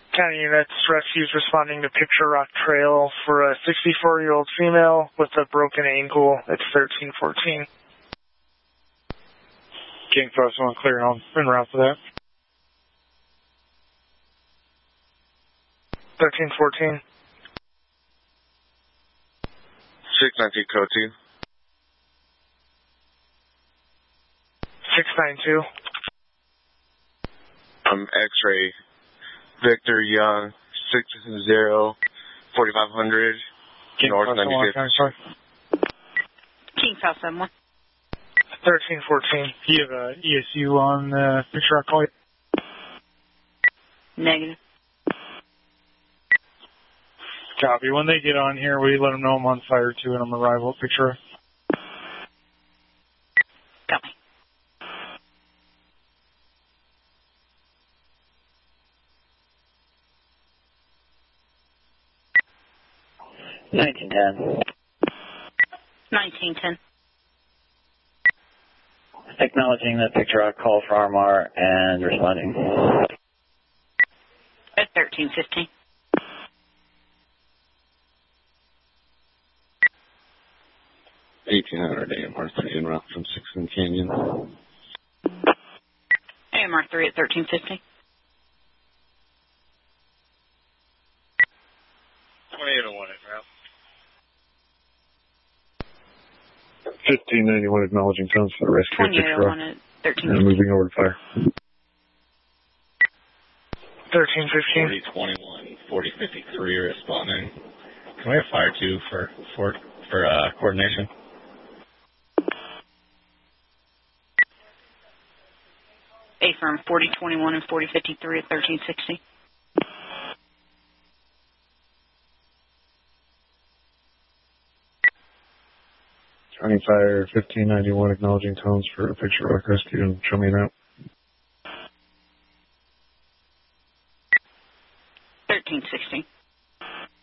County units, rescues responding to Picture Rock Trail for a 64-year-old female with a broken ankle at 1314. King Post 1 clear on en route for that. 1314. 619 code 2. 692. X-ray Victor Young, 60 4500 North 95th. King South 71. 1314. Do you have a ESU on Picture Rock call? Negative. Copy. When they get on here, we let them know I'm on fire too and I'm arrival at Picture Rock. Copy. $1910. 1910. Acknowledging the Picture Rock call for RMR and responding. At 1315. AMR 3 en route from 6th and Canyon. AMR 3 at 1350. 2801 en route. 1591 acknowledging tones for the rescue of Picture Rock. 2801 at 1350. And moving over to fire. 1315. 4021, 4053 responding. Can we have fire 2 for coordination? A firm 4021 and 4053 at 1360. Turning fire 1591 acknowledging tones for Picture Rock rescue and show me an out. 1360.